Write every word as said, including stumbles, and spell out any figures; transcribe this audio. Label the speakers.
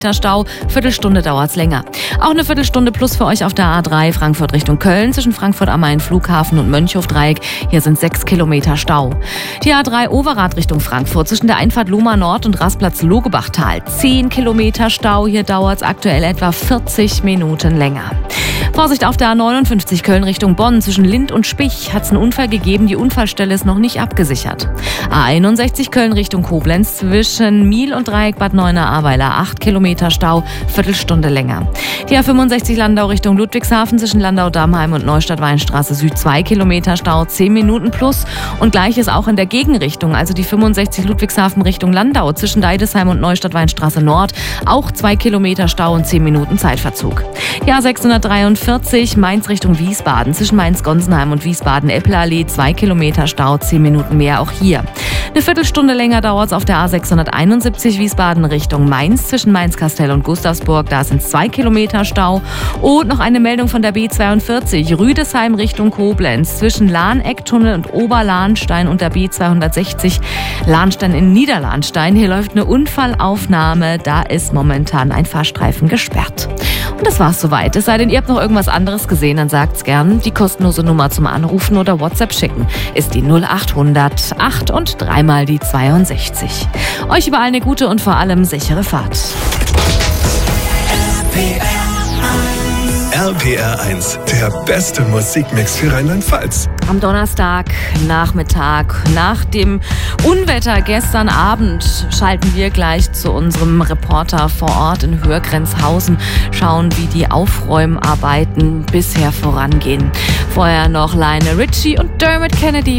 Speaker 1: Stau. Viertelstunde dauert es länger. Auch eine Viertelstunde plus für euch auf der A drei Frankfurt Richtung Köln zwischen Frankfurt am Main Flughafen und Mönchhofdreieck. Hier sind sechs Kilometer Stau. Die A drei Overath Richtung Frankfurt zwischen der Einfahrt Lohmar Nord und Rastplatz Logebachtal. zehn Kilometer Stau. Hier dauert es aktuell etwa vierzig Minuten länger. Vorsicht auf der A neunundfünfzig Köln Richtung Bonn. Zwischen Lind und Spich hat es einen Unfall gegeben. Die Unfallstelle ist noch nicht abgesichert. A einundsechzig Köln Richtung Koblenz zwischen Miel und Dreieck Bad Neuenahr-Ahrweiler. acht Kilometer Stau, Viertelstunde länger. Die A fünfundsechzig Landau Richtung Ludwigshafen zwischen Landau-Dammheim und Neustadt-Weinstraße Süd. zwei Kilometer Stau, zehn Minuten plus. Und gleiches auch in der Gegenrichtung. Also die fünfundsechzig Ludwigshafen Richtung Landau zwischen Deidesheim und Neustadt-Weinstraße Nord. Auch zwei Kilometer Stau und zehn Minuten Zeitverzug. Die A sechshundertdreiundvierzig Mainz Richtung Wiesbaden zwischen Mainz-Gonsenheim und Wiesbaden-Eppelallee. zwei Kilometer Stau, zehn Minuten mehr auch hier. Eine Viertelstunde länger dauert es auf der A sechshunderteinundsiebzig Wiesbaden Richtung Mainz zwischen Mainz-Kastel und Gustavsburg. Da sind zwei Kilometer Stau. Und noch eine Meldung von der B zweiundvierzig Rüdesheim Richtung Koblenz zwischen Lahn-Ecktunnel und Oberlahnstein und der B zweihundertsechzig Lahnstein in Niederlahnstein. Hier läuft eine Unfallaufnahme. Da ist momentan ein Fahrstreifen gesperrt. Und das war's soweit. Es sei denn, ihr habt noch irgendwas anderes gesehen, dann sagt's gern. Die kostenlose Nummer zum Anrufen oder WhatsApp schicken ist die null achthundert acht und dreimal die zweiundsechzig. Euch überall eine gute und vor allem sichere Fahrt.
Speaker 2: R P R eins, der beste Musikmix für Rheinland-Pfalz.
Speaker 1: Am Donnerstag Nachmittag, nach dem Unwetter gestern Abend, schalten wir gleich zu unserem Reporter vor Ort in Höhrgrenzhausen, schauen, wie die Aufräumarbeiten bisher vorangehen. Vorher noch Lionel Richie und Dermot Kennedy.